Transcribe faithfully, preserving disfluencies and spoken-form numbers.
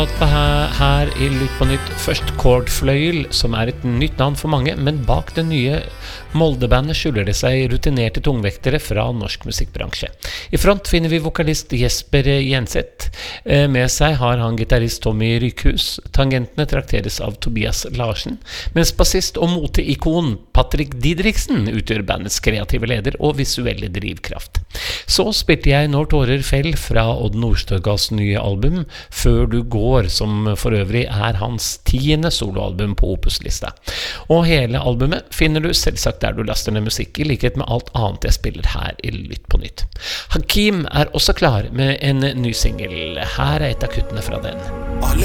Her, her i Lytt på nytt. Først Kordfløyel, som er et nytt navn for mange, men bak det nye Molde-bandet skjuler det seg rutinerte tungvektere fra norsk musikkbransje. I front finner vi vokalist Jesper Jenseth. Med seg har han gitarist Tommy Rykhus. Tangentene trakteres av Tobias Larsen, mens bassist og moteikon Patrick Didriksen utgjør bandets kreative leder og visuelle drivkraft. Så spilte jeg Når tårer fell fra Odd Nordstogas nye album Før du går, som for øvrig er hans tiende soloalbum på Opus-lista. Og hele albumet finner du selvsagt der du laster ned musikk, i likhet med alt annet jeg spiller her i Lytt på nytt. Hakim er også klar med en ny single. Her er et av kuttene fra den.